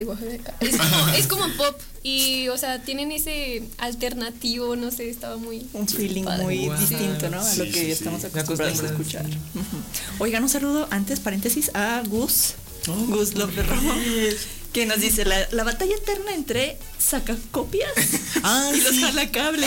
Oaxaca. Es como pop y, o sea, tienen ese alternativo, no sé, estaba muy... Un feeling padre. muy distinto, ¿no? A lo que estamos acostumbrados a escuchar. Oigan, un saludo antes, paréntesis, a Gus. Gus López Romo, que nos dice la batalla eterna entre sacacopias y los jalacables.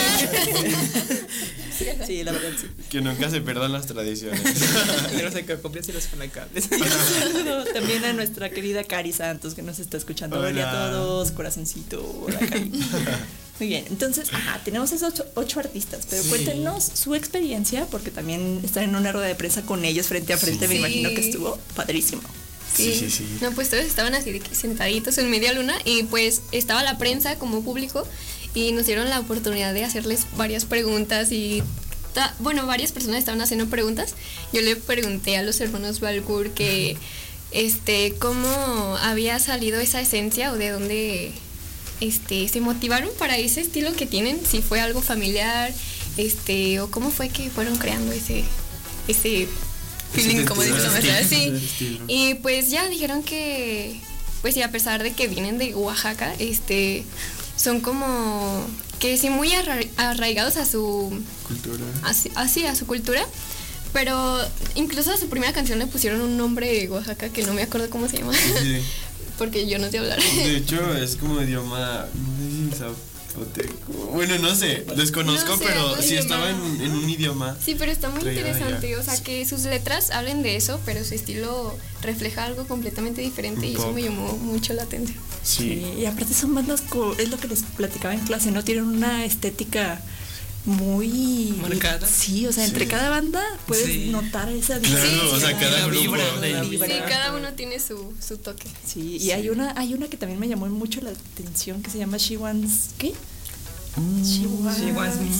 Sí, la verdad sí. Que nunca se pierdan las tradiciones. De los sacacopias y los jalacables. Y un saludo también a nuestra querida Cari Santos, que nos está escuchando. Hola a todos, corazoncito. Hola, Cari. Muy bien, entonces, tenemos esos 8 artistas, pero cuéntenos su experiencia, porque también están en una rueda de prensa con ellos frente a frente, me imagino que estuvo padrísimo. Sí. No, pues todos estaban así de que sentaditos en media luna y pues estaba la prensa como público y nos dieron la oportunidad de hacerles varias preguntas y varias personas estaban haciendo preguntas. Yo le pregunté a los hermanos Balcour que cómo había salido esa esencia o de dónde se motivaron para ese estilo que tienen, si fue algo familiar, o cómo fue que fueron creando ese feeling, como dice la maestra, sí. Y pues ya dijeron que, pues sí, a pesar de que vienen de Oaxaca, son como que sí muy arraigados a su cultura. Así, a su cultura. Pero incluso a su primera canción le pusieron un nombre de Oaxaca que no me acuerdo cómo se llama. Sí. Porque yo no sé hablar. De hecho, es como idioma, no sé si zapoteco. Bueno, no sé, desconozco, no sé, pero sí estaba en un idioma. Sí, pero está muy interesante, o sea, que sus letras hablen de eso, pero su estilo refleja algo completamente diferente y eso me llamó mucho la atención. Sí. Y aparte son bandas, es lo que les platicaba en clase, ¿no? Tienen una estética muy marcada. Sí, o sea, entre cada banda puedes notar esa diferencia. Claro, o sea, cada grupo. Sí, cada uno tiene su toque. Sí, y hay una que también me llamó mucho la atención que se llama She Wants, ¿qué? She Wants Me.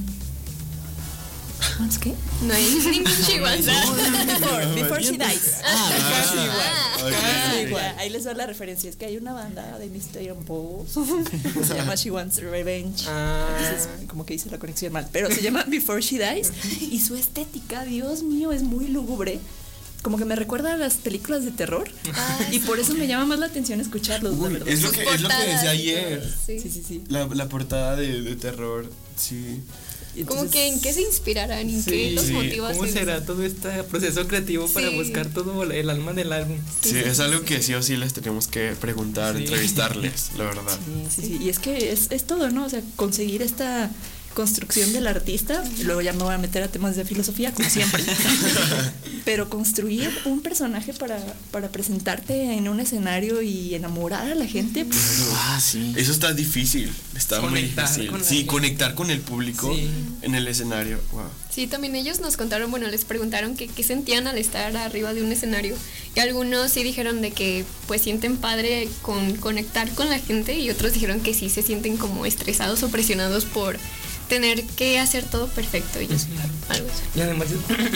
¿Wants qué? No hay ningún She Wants. Before She Dies. Casi igual. Casi igual. Ahí les doy la referencia. Es que hay una banda de Mysterium Balls que se llama She Wants Revenge. Entonces, como que hice la conexión mal. Pero se llama Before She Dies. Y su estética, Dios mío, es muy lúgubre. Como que me recuerda a las películas de terror. Y por eso me llama más la atención escucharlos. Es lo que decía ayer. Sí. La portada de terror, sí. Entonces, como que en qué se inspirarán, en qué los motiva. ¿Cómo será todo este proceso creativo para buscar todo el alma del álbum? Sí, es algo que sí o sí les tenemos que preguntar, entrevistarles, la verdad. Sí. Y es que es todo, ¿no? O sea, conseguir esta construcción del artista, luego ya me voy a meter a temas de filosofía, como siempre. Pero construir un personaje para presentarte en un escenario y enamorar a la gente. Pues, sí. Eso está difícil, está muy difícil. Sí, conectar con el público en el escenario. Wow. Sí, también ellos nos contaron, les preguntaron qué sentían al estar arriba de un escenario. Y algunos sí dijeron de que pues sienten padre con conectar con la gente y otros dijeron que sí se sienten como estresados o presionados por tener que hacer todo perfecto y algo así. Y además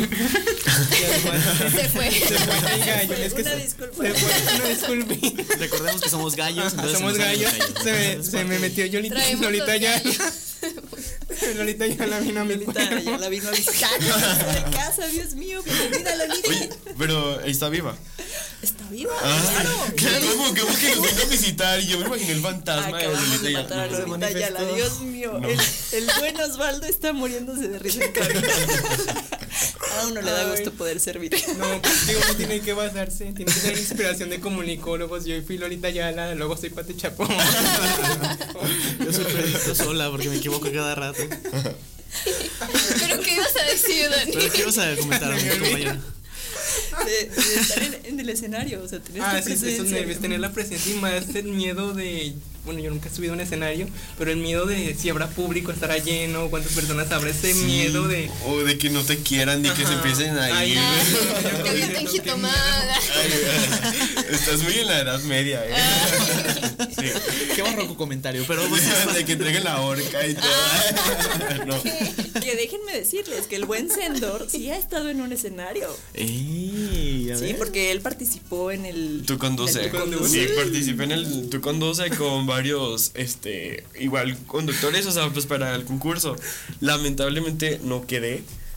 se fue el gallo. Es que una disculpa. Una disculpa. Recordemos que somos gallos. Somos gallos. Se me metió Lolita ya. Lolita ya la vino a mi Lolita ya la vino a visitar de casa, Dios mío, bienvenida Lolita. Oye, pero está viva. ¿Está viva? Claro, como que nos vino a visitar y yo me imaginé el fantasma de Lolita Ayala. Dios mío, el buen Osvaldo está muriéndose de risa en cabina. A uno le da gusto poder servir. No, pues digo, no tiene que basarse, tiene que tener inspiración de comunicólogos. Yo fui Lolita Ayala, luego soy Pati Chapoy. Yo soy Pedrito Sola porque me equivoco cada rato. ¿Pero qué ibas a decir, Dani? ¿Pero qué ibas a comentar, compañero? De estar en el escenario, o sea, tener esta presencia. Esos nervios, tener la presencia y más el miedo de... Bueno, yo nunca he subido a un escenario, pero el miedo de si habrá público, estará lleno, cuántas personas habrá, ese miedo de... O de que no te quieran ni que se empiecen a ir. Te avienten jitomada. Estás muy en la Edad Media, Sí. Qué barroco comentario, pero... de que entreguen la horca y todo. No. Que déjenme decirles que el buen Sendor sí ha estado en un escenario. Sí, porque él participó en el... Tú conduce. Sí, participé en el Tú conduce con varios, igual conductores, o sea, pues para el concurso. Lamentablemente no quedé,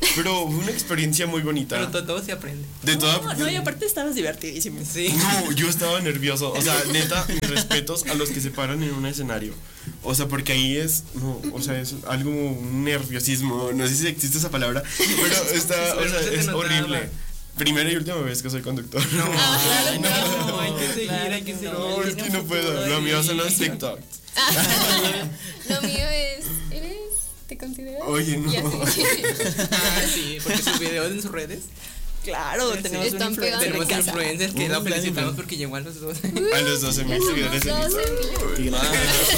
Pero fue una experiencia muy bonita. Pero todo se aprende. De toda. No, y aparte estabas divertidísimo. Sí. No, yo estaba nervioso. O sea, neta, mis respetos a los que se paran en un escenario. O sea, porque ahí es. No, o sea, es algo. Un nerviosismo. No sé si existe esa palabra. Pero está. O sea, es horrible. Primera y última vez que soy conductor. No, claro, no, hay que seguir, hay que seguir. No, es que no puedo. Lo mío son los TikToks. Lo mío es. ¿Te consideras? Oye, no. Sí, porque sus videos en sus redes. Claro, Sí, tenemos un están influencer pegando. Tenemos en casa. influencers que la Un felicitamos año. porque llegó a los 12. A los 12,000 seguidores en 12 Instagram. Qué grande.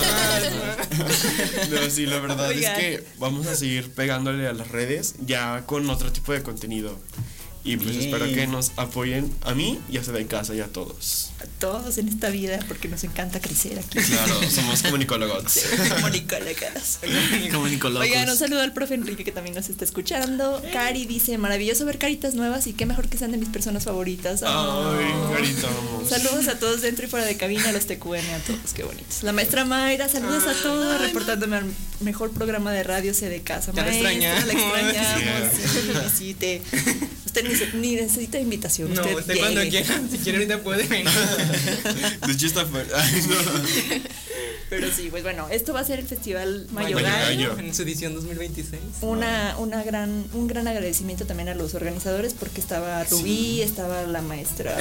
No, sí, la verdad Oigan. es que vamos a seguir pegándole a las redes ya con otro tipo de contenido. Y pues Bien. espero que nos apoyen a mí y a Seda en Casa y a todos. A todos en esta vida, porque nos encanta crecer aquí. Claro, somos comunicólogos. Comunicólogas. Como Nicolás. Oigan, un saludo al profe Enrique que también nos está escuchando. Cari dice, maravilloso ver caritas nuevas y qué mejor que sean de mis personas favoritas. Ay, Carita, vamos. Saludos a todos dentro y fuera de cabina, a los TQM, a todos, qué bonitos. La maestra Mayra, saludos a todos, reportándome al mejor programa de radio C de casa. Ya la Maestra, la extrañamos, Sí. sí, visite. Usted ni necesita invitación. No, usted cuando llegue. quiera, si quiere ahorita puede venir. De hecho está fuerte. Ay, no. Pero sí, pues bueno, esto va a ser el Festival Mayo Mayo Gallo. Gallo. En su edición 2026. Un gran agradecimiento también a los organizadores porque estaba Rubí, estaba la maestra.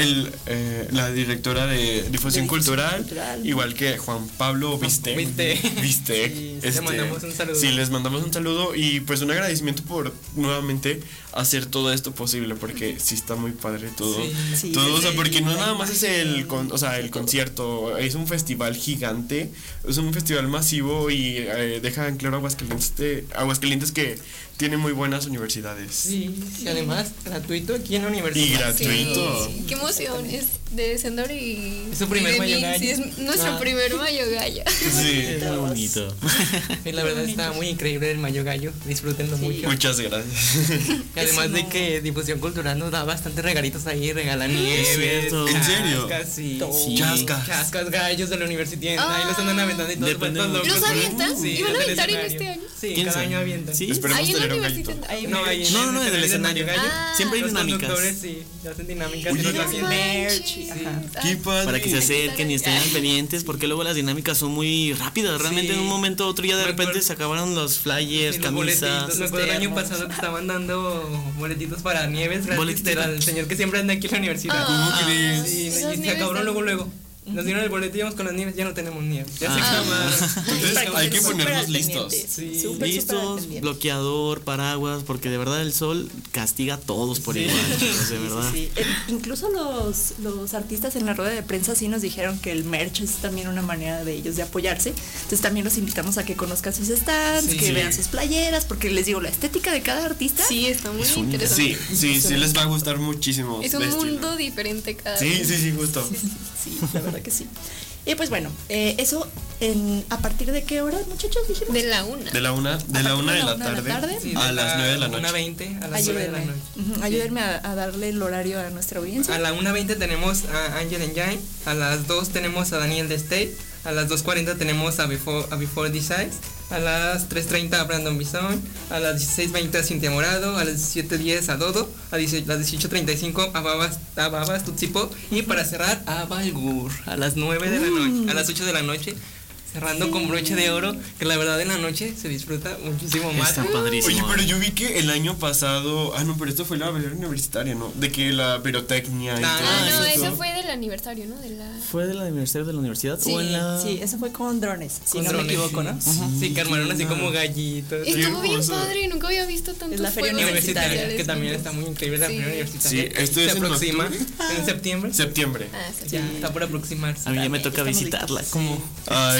La directora de Difusión Cultural, Cultural. igual que Juan Pablo Viste. Viste. Sí, le mandamos un saludo. Sí, les mandamos un saludo y pues un agradecimiento por nuevamente hacer todo esto posible porque sí está muy padre todo. Sí, todo, o sea, sí, porque no la nada más es el concierto, es un festival gigante, es un festival masivo y deja en claro Aguascalientes que tiene muy buenas universidades. Sí, y además gratuito aquí en la universidad. Y gratuito. Sí, qué emoción, es de Sendor y. Es su primer y de Mayo mí, Gallo. Sí, es nuestro primer Mayo Gallo. Sí. Es muy bonito. Y la verdad está muy increíble el Mayo Gallo. Disfrútenlo mucho. Muchas gracias. Y además de que Difusión Cultural nos da bastantes regalitos ahí, regalan nieves. cierto. ¿En serio? Chascas, sí. Sí. Chascas. Gallos de la universidad. Ahí los andan aventando y todos Depende vueltos mucho. locos. ¿Los avientan? Sí, ¿Iban a desde el aventar en escenario. este año? Sí, ¿Quién cada sabe? año avientan. ¿Sí? Esperemos Ahí en la tener un universidad. gallito. Ahí No, ahí No, no, en el Mayo escenario. Gallo. Siempre hay Los dinámicas. conductores, sí, hacen dinámicas. Oye, y los no hacen. merch, ajá. Qué padre. Para que se acerquen y estén al pendientes, porque luego las dinámicas son muy rápidas. Realmente Sí. en un momento u otro ya de Me repente acuerdo- se acabaron los flyers, Sí, los camisas. boletitos. Me acuerdo el año hermosos. pasado que estaban dando boletitos para nieves gratis Boletitos. al señor que siempre anda aquí en la universidad. ¿Cómo crees? Sí, Esas y se nieves acabaron están- luego. Nos dieron el boleto y íbamos con las nieves, ya no tenemos nieves. Ya se Ah. acabaron. Entonces Para hay que estén ponernos súper al listos. pendiente. Sí. Súper, súper al Listos, pendiente. bloqueador, paraguas, porque de verdad el sol castiga a todos por Sí. igual, chicos, de verdad. Sí, sí. Incluso los artistas en la rueda de prensa sí nos dijeron que el merch es también una manera de ellos de apoyarse. Entonces también los invitamos a que conozcan sus stands, Sí. que Sí. vean sus playeras, porque les digo, la estética de cada artista. Sí, está muy Es única. interesante. Sí, les va a gustar muchísimo. Es un vestirlo. mundo diferente cada Sí, vez. sí, justo. Sí, la verdad que sí. Y pues bueno, eso ¿a partir de qué hora, muchachos? Dijimos. De la una. De la una de la tarde Sí, a las 9 de la noche. 1:20 a las 9 de la Ayúdenme, noche. ayúdenme a darle el horario a nuestra audiencia. A la 1:20 tenemos a Angel Engine, a las 2 tenemos a Daniel de State, a las 2:40 tenemos a Before Decides, a las 3:30 a Brandon Bison, a las 16:20 a Cintia Morado, a las 17:10 a Dodo, a las 18:35 a Babas Tutsi Pop y para cerrar a Balgur a las 9 de la noche, a las 8 de la noche. Cerrando con broche de oro, que la verdad en la noche se disfruta muchísimo más. Está padrísimo. Oye, pero yo vi que el año pasado, no, pero esto fue la versión universitaria, ¿no? De que la pirotecnia y Ah, todo Ah, no, eso. eso fue del aniversario, ¿no? De la. ¿Fue del aniversario de la universidad Sí, o en la...? sí, eso fue con drones, si Con no drones, me equivoco, ¿no? Sí, que armaron así como gallitos. Estuvo bien hermoso. padre, nunca había visto tantos Es la feria fuegos universitaria, artificiales que también juntos. está muy increíble la Sí. feria universitaria. Sí, esto se es en aproxima octubre. en septiembre. Septiembre. Ah, sí. Ya está por aproximarse. A mí ya me toca Estamos visitarla, listos. como... Ay,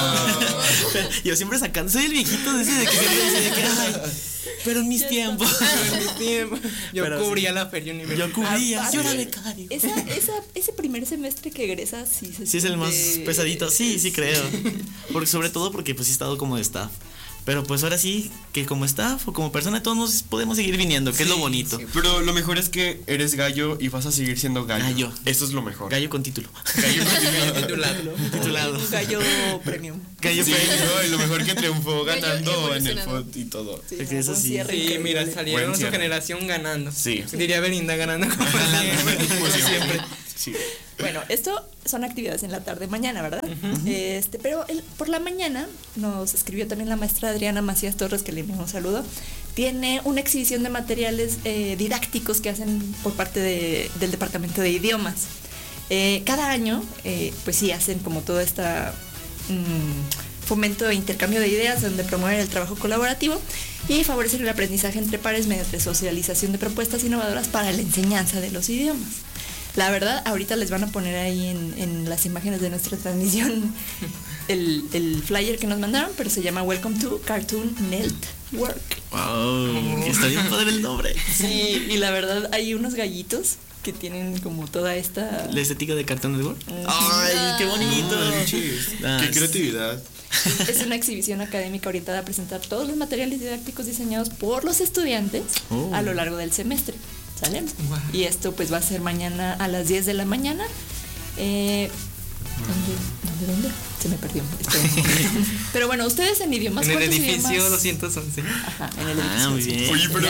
como. Yo siempre sacando, soy el viejito de ese de que siempre dice de que, ay, pero en mis tiempos. En mi tiempo, yo Pero cubría sí. la feria universitaria. Yo cubría, Aparte, yo era becario. ese primer semestre que egresas, sí se Sí es el más siente- pesadito, sí creo. Porque sobre todo porque pues sí he estado como de staff. Pero pues ahora sí, que como staff o como persona todos nos podemos seguir viniendo, que es lo bonito. Sí, pero lo mejor es que eres gallo y vas a seguir siendo gallo. Gallo. Eso es lo mejor. Gallo con título. Gallo con Titulado. Un gallo premium. Gallo Sí, premium. no, y lo mejor que triunfó Gallo ganando en el evolucionado. FOT y todo. Sí, Es que eso un sí. cierre Sí, increíble. mira, Buen salieron su cierre. generación ganando. Sí. Diría Belinda ganando como siempre. Como siempre. Sí. Bueno, esto son actividades en la tarde mañana, ¿verdad? Pero por la mañana nos escribió también la maestra Adriana Macías Torres, que le envío un saludo. Tiene una exhibición de materiales didácticos que hacen por parte del Departamento de Idiomas. Cada año, pues sí, hacen como todo esta fomento e intercambio de ideas, donde promueven el trabajo colaborativo y favorecen el aprendizaje entre pares mediante socialización de propuestas innovadoras para la enseñanza de los idiomas. La verdad, ahorita les van a poner ahí en las imágenes de nuestra transmisión el flyer que nos mandaron, pero se llama Welcome to Cartoon Network. Wow, está bien padre el nombre. Sí, y la verdad hay unos gallitos que tienen como toda esta... La estética de Cartoon Network. Ujú. Ay, qué bonito. Qué creatividad. Es una exhibición académica orientada a presentar todos los materiales didácticos diseñados por los estudiantes a lo largo del semestre. ¿Sale? Wow. Y esto pues va a ser mañana a las 10 de la mañana. ¿Dónde? Se me perdió. Pero bueno, ustedes en idiomas. En el ¿cuántos edificio idiomas? 211. Ajá, en el edificio. Muy bien. Oye, pero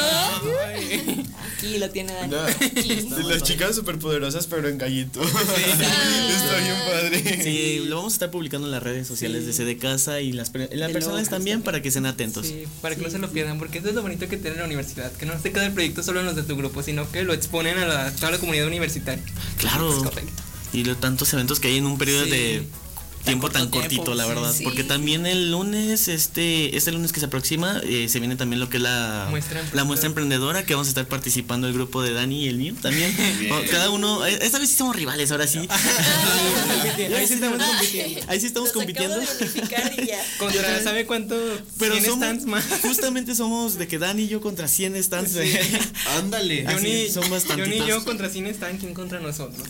Aquí lo tiene Dani. de las chicas superpoderosas, pero en gallito. Está bien padre. Sí, lo vamos a estar publicando en las redes sociales de CD Casa y las personas también para que estén atentos. Sí, para que no se lo pierdan, porque eso es lo bonito que tiene la universidad, que no se queda el proyecto solo en los de tu grupo, sino que lo exponen a toda la comunidad universitaria. Claro. Es correcto. Y tantos eventos que hay en un periodo Sí. de tiempo tan corto cortito, tiempo, la verdad. sí. Porque también el lunes, este lunes que se aproxima, se viene también lo que es la muestra emprendedora, que vamos a estar participando el grupo de Dani y el mío también. Cada uno, esta vez sí somos rivales, ahora sí. Ahí sí estamos compitiendo. Ahí sí estamos Los compitiendo. acabo de unificar y ya. Contra, ¿sabe cuánto? Pero 100 somos, stands más. justamente somos de que Dani y yo contra 100 stands. Ándale. Así, son Yo bastantitos. ni yo contra 100 están, ¿quién contra nosotros?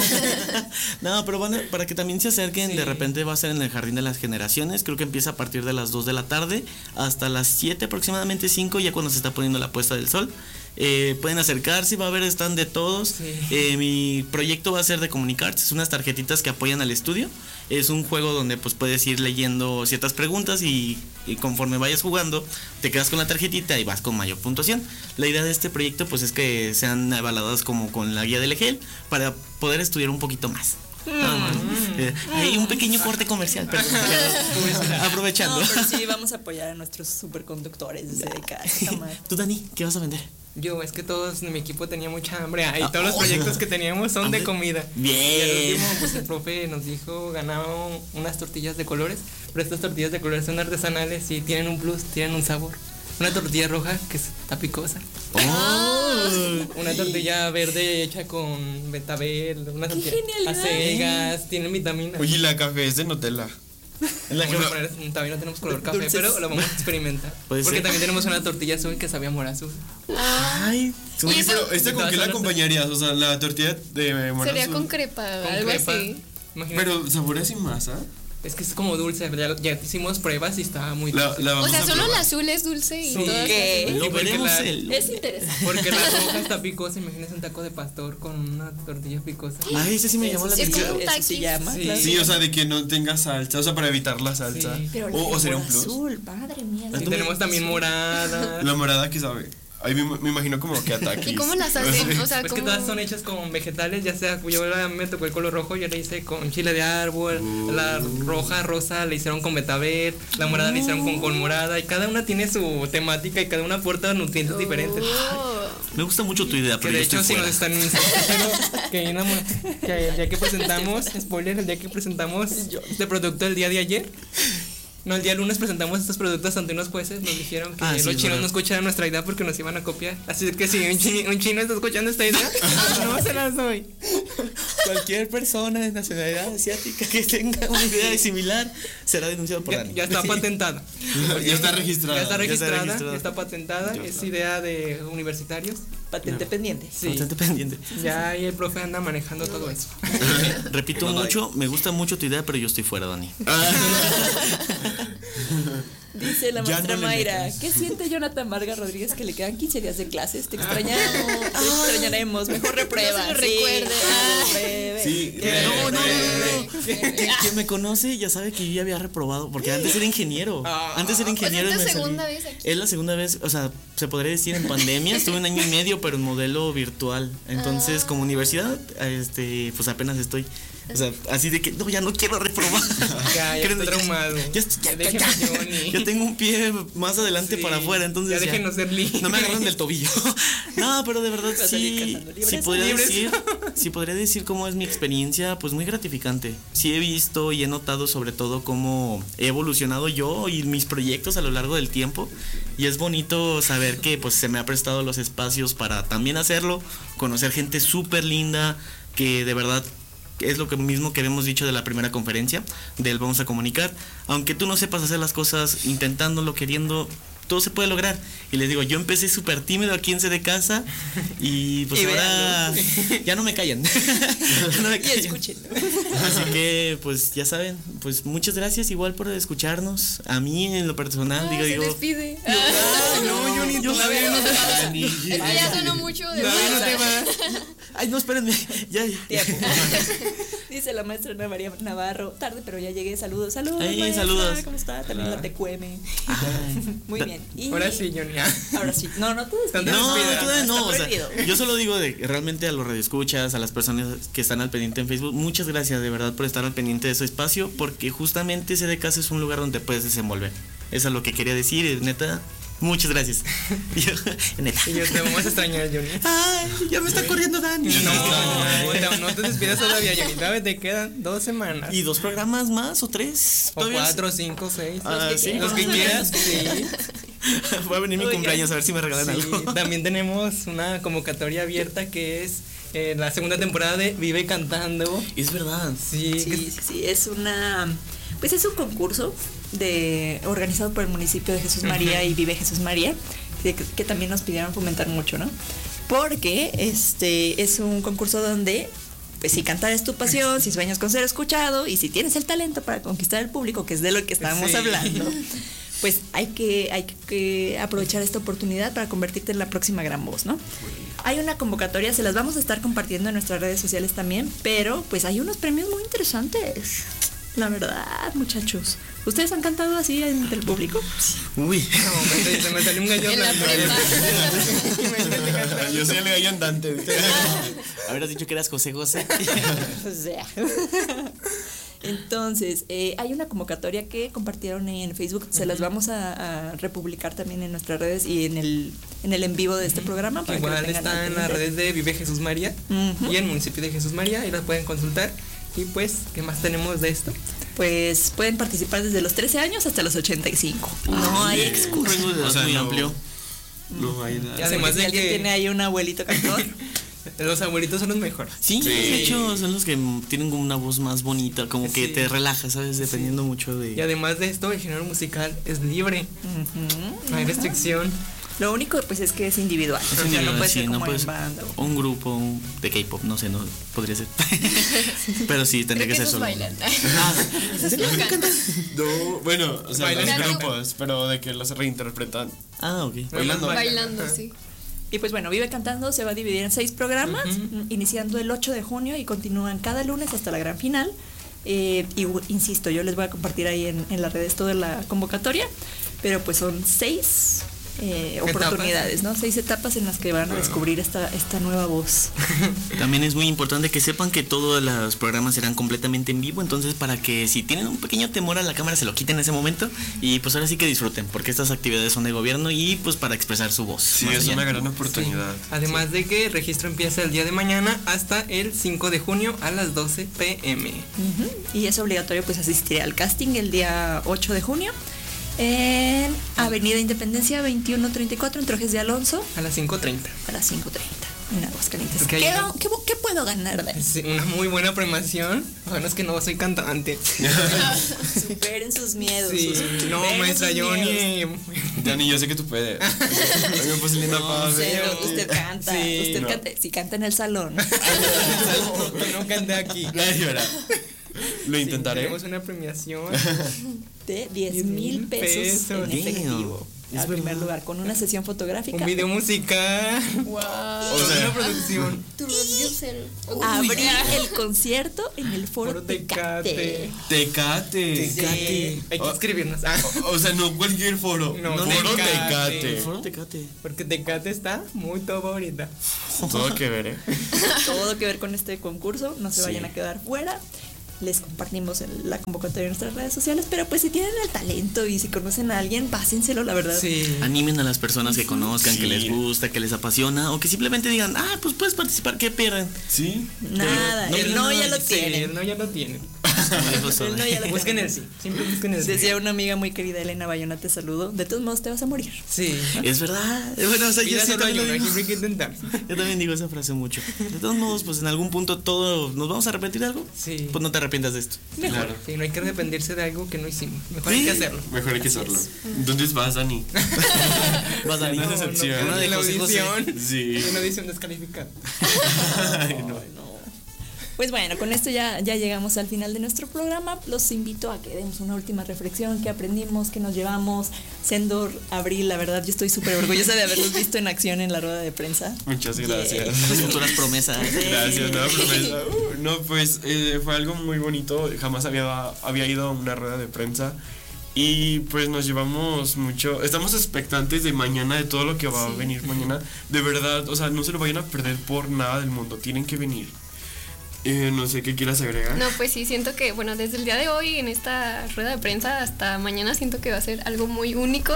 No, pero bueno, para que también se acerquen, Sí. de repente va a ser en el Jardín de las Generaciones, creo que empieza a partir de las 2 de la tarde hasta las 7 aproximadamente 5, ya cuando se está poniendo la puesta del sol. Pueden acercarse, va a haber stand de todos. Sí. Mi proyecto va a ser de Comunicards, es unas tarjetitas que apoyan al estudio. Es un juego donde pues puedes ir leyendo ciertas preguntas y conforme vayas jugando te quedas con la tarjetita y vas con mayor puntuación. La idea de este proyecto pues es que sean avaladas como con la guía del EGEL para poder estudiar un poquito más. Hay un pequeño corte comercial, perdón, aprovechando. No, pero sí vamos a apoyar a nuestros superconductores de CDK. Está mal. Tú, Dani, ¿qué vas a vender? Yo, es que todos en mi equipo tenía mucha hambre. Y todos los proyectos que teníamos son de comida. Bien. Y al último, pues el profe nos dijo, ganaron unas tortillas de colores. Pero estas tortillas de colores son artesanales y tienen un plus, tienen un sabor. Una tortilla roja que está picosa. Una tortilla verde hecha con betabel. Una ¡Qué tortilla genialidad! acelgas, tienen vitaminas. Oye, la café es de Nutella. Vamos a poner, todavía no tenemos color café, Dulces. pero lo vamos a experimentar. Puede Porque ser. también tenemos una tortilla azul que sabía mora azul. Ay, Oye, eso- pero ¿esta con qué la acompañarías? O sea, la tortilla de morazo. Sería con crepa, Con algo crepa. así. Imagínate. Pero sabor es sin masa. Es que es como dulce, ya hicimos pruebas y estaba muy La dulce. vamos O sea, a solo probar. la azul es dulce y Sí. todas ¿Qué? las lo porque veremos la- Es interesante. Porque la roja está picosa, imagínate un taco de pastor con una tortilla picosa. Ay, ese sí me llamó la Es atención. como un Eso taxi. se llama. Sí. claro. Sí, o sea, de que no tenga salsa, o sea, para evitar la salsa. Sí. Pero O sería un plus. azul, madre mía. Y tenemos también morada. La morada que sabe. Ahí me imagino como que ataque. ¿Y cómo las hacen? O sea, Pues que ¿cómo? todas son hechas con vegetales, ya sea, yo ahora me tocó el color rojo, yo le hice con chile de árbol, la rosa le hicieron con betabel, la morada le hicieron con morada, y cada una tiene su temática y cada una aporta nutrientes diferentes. Oh. Me gusta mucho tu idea, Que pero de yo hecho estoy si nos fuera. están que el día que presentamos, spoiler, el día que presentamos este producto el día de ayer. No, el día lunes presentamos estos productos ante unos jueces, nos dijeron que Ah, sí, los es chinos verdad. no escucharan nuestra idea porque nos iban a copiar. Así que si un chino está escuchando esta idea, no se las doy. Cualquier persona de nacionalidad asiática que tenga una idea similar será denunciado por Dani. Ya está patentada. Ya está registrada. Ya está registrada, registrada. ya está patentada, es idea de universitarios. Patente pendiente. Sí. Bastante pendiente. Ya ahí el profe anda manejando todo eso. Repito mucho, me gusta mucho tu idea, pero yo estoy fuera, Dani. Dice la Ya maestra no le Mayra, metas. ¿qué siente Jonathan Vargas Rodríguez que le quedan 15 días de clases? Te extrañaremos, mejor reprueba. No se lo recuerde. Sí, No. Quien me conoce ya sabe que yo ya había reprobado, porque antes era ingeniero. Antes era ingeniero. O sea, y ¿es me tu salí. segunda vez aquí? Es la segunda vez, o sea, se podría decir en pandemia. Estuve 1 año y medio, pero en modelo virtual. Entonces, como universidad, pues apenas estoy. O sea, así de que no, ya no quiero reprobar. Ya estoy traumado. Déjenme, Johnny. Ya tengo un pie más adelante Sí, para afuera, entonces. ya déjenos ser libres. No me agarran del tobillo. No, pero de verdad Va a salir sí. cantando, libres, Sí podría decir cómo es mi experiencia, pues muy gratificante. Sí he visto y he notado sobre todo cómo he evolucionado yo y mis proyectos a lo largo del tiempo. Y es bonito saber que pues se me ha prestado los espacios para también hacerlo, conocer gente súper linda que de verdad es lo mismo que habíamos dicho de la primera conferencia del Vamos a Comunicar. Aunque tú no sepas hacer las cosas, intentándolo, queriendo, todo se puede lograr. Y les digo, yo empecé súper tímido aquí en C de Casa y pues Y ahora ya no me callan. Ya no me Y callan. escúchenlo. Así que pues ya saben, pues muchas gracias igual por escucharnos. A mí en lo personal Se digo despide. No, Johnny, todavía no te vas. Es que ya sonó mucho de Todavía no más. te vas. ay, no, espérenme. Ya. Tiempo. Dice la maestra Ana María Navarro, tarde pero ya llegué, saludos. Ay, Maestra, saludos. ¿cómo está? También la TQM. Ay. Muy bien. Y Ahora sí, Johnny. Ahora sí. No, tú despides. No, despida. todavía no, o sea, prohibido. yo solo digo de realmente a los radioescuchas, a las personas que están al pendiente en Facebook, muchas gracias de verdad por estar al pendiente de su espacio, porque justamente ese de casa es un lugar donde puedes desenvolver. Eso es lo que quería decir, neta. Muchas gracias. Neta. Y yo te vamos a extrañar, Johnny. Ay, ya me está corriendo Dani. No te despidas todavía, Johnny. Todavía te quedan 2 semanas. ¿Y 2 programas más o 3? O 4, 5, 6. Sí, Los que quieras. Sí. Voy a venir mi cumpleaños a ver si me regalan algo. También tenemos una convocatoria abierta que es la segunda temporada de Vive Cantando. Es verdad. Sí, es pues es un concurso organizado por el municipio de Jesús María y Vive Jesús María, que también nos pidieron fomentar mucho, ¿no? Porque es un concurso donde, pues si cantar es tu pasión, si sueñas con ser escuchado y si tienes el talento para conquistar el público, que es de lo que estábamos hablando, pues hay que aprovechar esta oportunidad para convertirte en la próxima gran voz, ¿no? Hay una convocatoria, se las vamos a estar compartiendo en nuestras redes sociales también, pero pues hay unos premios muy interesantes. La verdad, muchachos. ¿Ustedes han cantado así entre el público? Uy. No, se me salió un gallo En la blanco. prepa. Yo soy el gallo andante. Habrás dicho que eras José José. O sea. Entonces, hay una convocatoria que compartieron en Facebook. Se las vamos a republicar también en nuestras redes y en el en vivo de este programa. Para Igual que lo tengan está al en las pendiente. redes de Vive Jesús María y el municipio de Jesús María. Ahí las pueden consultar. Y pues, ¿qué más tenemos de esto? Pues pueden participar desde los 13 años hasta los 85. No hay excusa. Un rango de edad O sea, muy no. amplio. No hay Y nada. además si de alguien que tiene ahí un abuelito cantor. los abuelitos son los mejores. Sí, de hecho son los que tienen como una voz más bonita, como que Sí. te relaja, ¿sabes? Dependiendo mucho de... Y además de esto, el género musical es libre. No hay restricción. Lo único pues es que es individual. Es O sea, no individual, puede sí, ser no como puedes- en banda. o un grupo de K-pop, no sé, no podría ser. Pero sí, tendría Creo que que ser esos solo. bailan. Ah, Esos no cantan. No, bueno, o sea, Bailan los y cantan. grupos, pero de que los reinterpretan. ah, ok. Bailando. Bailando, sí. Y pues bueno, Vive Cantando se va a dividir en 6 programas, iniciando el 8 de junio y continúan cada lunes hasta la gran final. Insisto, yo les voy a compartir ahí en las redes toda la convocatoria, pero pues son 6 oportunidades, ¿no? 6 etapas en las que van a descubrir esta nueva voz. También es muy importante que sepan que todos los programas serán completamente en vivo, entonces para que si tienen un pequeño temor a la cámara se lo quiten en ese momento y pues ahora sí que disfruten, porque estas actividades son de gobierno y pues para expresar su voz. Sí, más es allá. una gran oportunidad. Además de que el registro empieza el día de mañana hasta el 5 de junio a las 12 p.m. Y es obligatorio pues asistir al casting el día 8 de junio en Avenida Independencia 2134 en Trojes de Alonso A las 5:30. a las 5:30 en Aguascalientes. Porque hay ¿Qué puedo ganar de Es una muy buena premiación. Bueno, es que no soy cantante. Superen sus miedos. Sí, no, superen maestra sus miedos. Johnny. Dani, yo sé que tú puedes. Ay, me puse linda para Usted canta, Sí, usted no. canta, si canta en el salón. No canté aquí. Nadie llora. Lo intentaré. Tenemos una premiación de 10,000 pesos en efectivo. Es Al primer verdad. lugar, con una sesión fotográfica. un video musical. Wow. O sea, Una producción. Tu producer. Abrir el concierto en el Foro Foro Tecate. Tecate. Sí, hay que inscribirnos. Ah, O sea, no cualquier foro. No, Foro Tecate. Tecate. Foro Tecate. porque Tecate está muy top ahorita. Todo que ver, ¿eh? Todo que ver con este concurso, no se Sí. vayan a quedar fuera. Les compartimos la convocatoria en nuestras redes sociales, pero pues si tienen el talento y si conocen a alguien, pásenselo, la verdad. Sí. Animen a las personas que conozcan, que Sí. les gusta, que les apasiona, o que simplemente digan, pues puedes participar, ¿qué pierden? Sí. Nada, No, el no, no ya lo Sí, tienen. no, ya lo tienen. Como dijo El Soda. no ya lo Busquen tienen. el sí. Siempre busquen el sí. Decía una amiga muy querida, Elena Bayona, te saludo. De todos modos te vas a morir. Sí. Es verdad. Bueno, o sea, yo, Vida sí solo hay también lo una, digo. siempre hay que intentar. Yo también digo esa frase mucho. De todos modos, pues en algún punto todos nos vamos a arrepentir de algo. Sí. Pues no te arrepientas de esto. Mejor. Claro. Sí, no hay que arrepentirse de algo que no hicimos. Mejor hay Sí. que hacerlo. Mejor hay que hacerlo. ¿Dónde vas, Dani? Vas a No, decepción. Una de en la José José. audición. Sí. Una audición descalificada. Ay, no. Pues bueno, con esto ya llegamos al final de nuestro programa. Los invito a que demos una última reflexión, que aprendimos, que nos llevamos. Sendor, Abril, la verdad, yo estoy súper orgullosa de haberlos visto en acción en la rueda de prensa. Muchas gracias. Tus futuras promesas. Gracias, nueva promesa. No, pues fue algo muy bonito. Jamás había ido a una rueda de prensa. Y pues nos llevamos mucho. Estamos expectantes de mañana, de todo lo que va a venir mañana. De verdad, o sea, no se lo vayan a perder por nada del mundo. Tienen que venir. No sé qué quieras agregar. No, pues sí, siento que, bueno, desde el día de hoy en esta rueda de prensa hasta mañana siento que va a ser algo muy único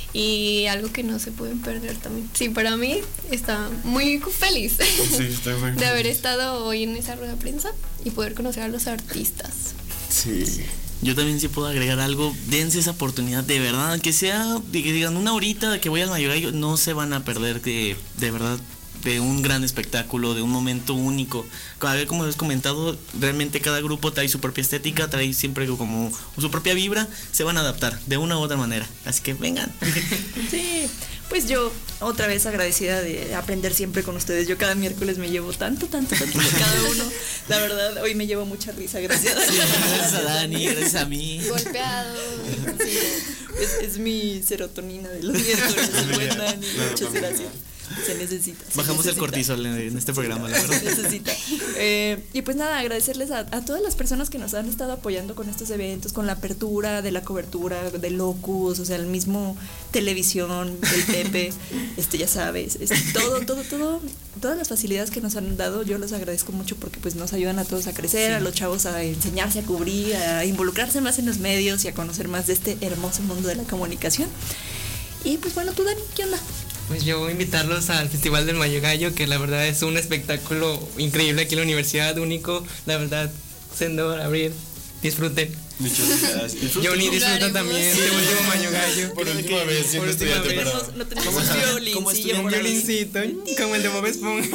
y algo que no se pueden perder también. Sí, para mí está muy feliz Sí, estoy muy de haber feliz. estado hoy en esa rueda de prensa y poder conocer a los artistas. Sí. Yo también sí puedo agregar algo. Dense esa oportunidad, de verdad. Que sea, que digan una horita que voy al Mayo Gallo, no se van a perder de verdad de un gran espectáculo, de un momento único. A ver, como has comentado, realmente cada grupo trae su propia estética, trae siempre como su propia vibra, se van a adaptar de una u otra manera. Así que vengan. Sí, pues yo otra vez agradecida de aprender siempre con ustedes. Yo cada miércoles me llevo tanto de cada uno. La verdad, hoy me llevo mucha risa, gracias. Gracias a Dani, gracias a mí. Golpeado. Sí, es mi serotonina de los miércoles, el buen Dani. Muchas gracias. Se necesita. Bajamos el cortisol en este programa, la verdad. Se necesita. Y pues nada, agradecerles a todas las personas que nos han estado apoyando con estos eventos, con la apertura, de la cobertura, de Locus, o sea, el mismo televisión, el Pepe, ya sabes, todas las facilidades que nos han dado, yo los agradezco mucho porque pues nos ayudan a todos a crecer, a los chavos a enseñarse a cubrir, a involucrarse más en los medios y a conocer más de este hermoso mundo de la comunicación. Y pues bueno, tú Dani, ¿qué onda? Pues yo voy a invitarlos al Festival del Mayo Gallo, que la verdad es un espectáculo increíble aquí en la universidad, único. La verdad, Sendor, Abril, disfruten. Muchas gracias. Johnny, disfruta Jugaremos. también de último Mayo Gallo. Por última vez, siendo Por última estudiante, vez. pero. No tenemos violín, como sí, estudiante, Un por ahí. violincito, como el de Bob Esponja.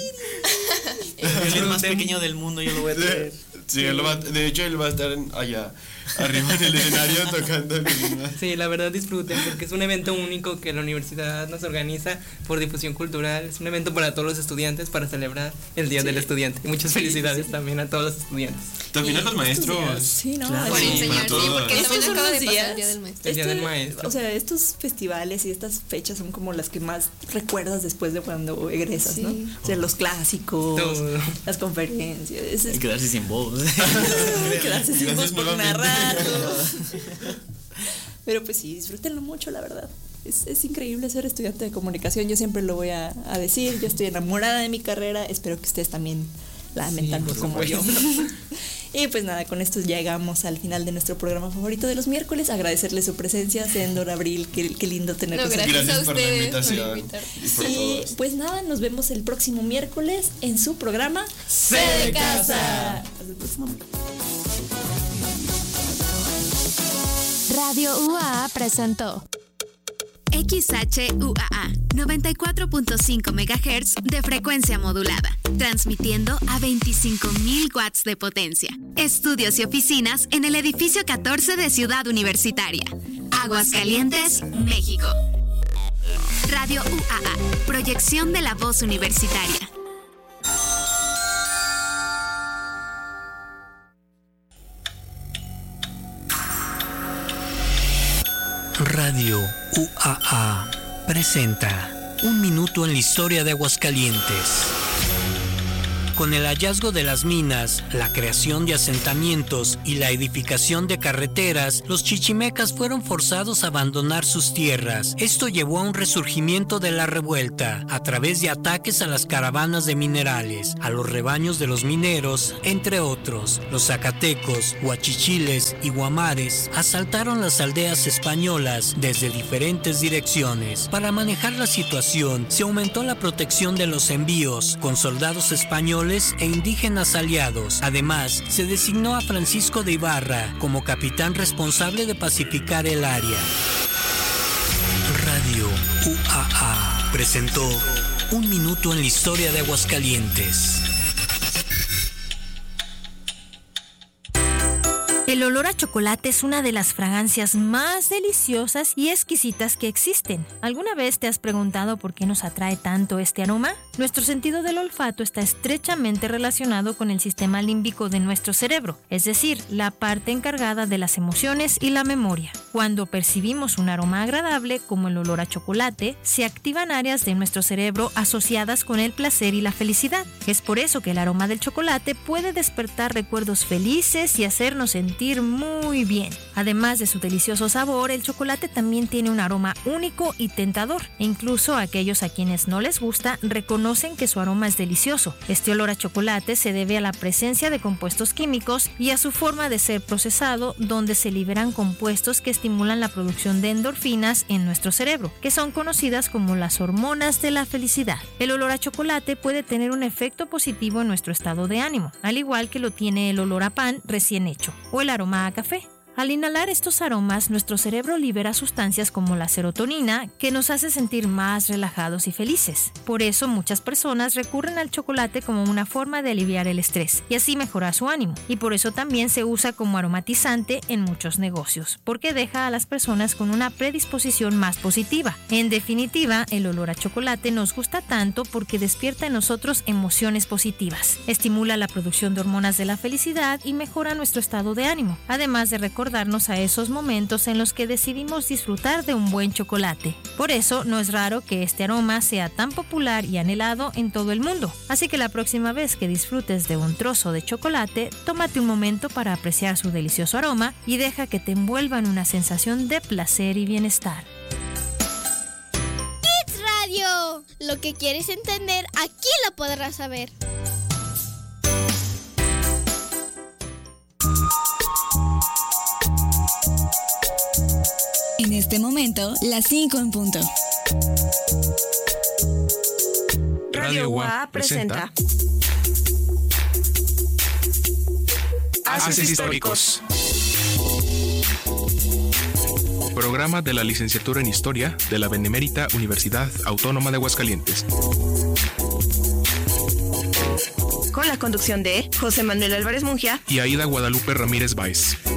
El violín más pequeño del mundo, yo lo voy a traer. Sí, de hecho él va a estar allá arriba en el escenario tocando el violín. Sí, la verdad disfruten, porque es un evento único que la universidad nos organiza por difusión cultural. Es un evento para todos los estudiantes para celebrar el Día del Estudiante. Y muchas felicidades también a todos los estudiantes. También a los maestros. Sí, ¿no? Claro. Por Sí, enseñar, para sí, todos. porque Estos también son acaba los de pasar días. el Día del Maestro. El Día del Maestro. O sea, estos festivales y estas fechas son como las que más recuerdas después de cuando egresas, ¿no? Sí. O sea, los clásicos, Todo. las conferencias. Y quedarse sin voz. Quedarse sin voz Gracias por nuevamente. narrarlo. Pero pues sí, disfrútenlo mucho, la verdad. Es increíble ser estudiante de comunicación, yo siempre lo voy a decir, yo estoy enamorada de mi carrera, espero que ustedes también la amen Sí, tanto por como yo. supuesto. Y pues nada, con esto llegamos al final de nuestro programa favorito de los miércoles, agradecerles su presencia, Sendor, Abril, qué lindo No, tenerlos aquí. gracias a Gracias por la ustedes por invitación. invitarme. Y por Y todos. pues nada, nos vemos el próximo miércoles en su programa ¡C de Casa. Hasta el próximo. Radio UAA presentó XHUAA 94.5 MHz de frecuencia modulada, transmitiendo a 25,000 watts de potencia. Estudios y oficinas en el edificio 14 de Ciudad Universitaria, Aguascalientes, México. Radio UAA, proyección de la voz universitaria. Radio UAA presenta Un minuto en la historia de Aguascalientes. Con el hallazgo de las minas, la creación de asentamientos y la edificación de carreteras, los chichimecas fueron forzados a abandonar sus tierras. Esto llevó a un resurgimiento de la revuelta, a través de ataques a las caravanas de minerales, a los rebaños de los mineros, entre otros. Los zacatecos, huachichiles y guamares asaltaron las aldeas españolas desde diferentes direcciones. Para manejar la situación, se aumentó la protección de los envíos, con soldados españoles e indígenas aliados. Además, se designó a Francisco de Ibarra como capitán responsable de pacificar el área. Radio UAA presentó Un minuto en la historia de Aguascalientes. El olor a chocolate es una de las fragancias más deliciosas y exquisitas que existen. ¿Alguna vez te has preguntado por qué nos atrae tanto este aroma? Nuestro sentido del olfato está estrechamente relacionado con el sistema límbico de nuestro cerebro, es decir, la parte encargada de las emociones y la memoria. Cuando percibimos un aroma agradable, como el olor a chocolate, se activan áreas de nuestro cerebro asociadas con el placer y la felicidad. Es por eso que el aroma del chocolate puede despertar recuerdos felices y hacernos sentir muy bien. Además de su delicioso sabor, el chocolate también tiene un aroma único y tentador. E incluso aquellos a quienes no les gusta reconocen que su aroma es delicioso. Este olor a chocolate se debe a la presencia de compuestos químicos y a su forma de ser procesado, donde se liberan compuestos que estimulan la producción de endorfinas en nuestro cerebro, que son conocidas como las hormonas de la felicidad. El olor a chocolate puede tener un efecto positivo en nuestro estado de ánimo, al igual que lo tiene el olor a pan recién hecho o el aroma a café. Al inhalar estos aromas, nuestro cerebro libera sustancias como la serotonina, que nos hace sentir más relajados y felices. Por eso muchas personas recurren al chocolate como una forma de aliviar el estrés y así mejorar su ánimo. Y por eso también se usa como aromatizante en muchos negocios, porque deja a las personas con una predisposición más positiva. En definitiva, el olor a chocolate nos gusta tanto porque despierta en nosotros emociones positivas, estimula la producción de hormonas de la felicidad y mejora nuestro estado de ánimo, además de recordarnos a esos momentos en los que decidimos disfrutar de un buen chocolate. Por eso no es raro que este aroma sea tan popular y anhelado en todo el mundo. Así que la próxima vez que disfrutes de un trozo de chocolate, tómate un momento para apreciar su delicioso aroma y deja que te envuelva en una sensación de placer y bienestar. Kids Radio. Lo que quieres entender, aquí lo podrás saber. En este momento, las 5 en punto. Radio UA presenta Haces Históricos. Programa de la Licenciatura en Historia de la Benemérita Universidad Autónoma de Aguascalientes. Con la conducción de José Manuel Álvarez Mungia y Aida Guadalupe Ramírez Báez.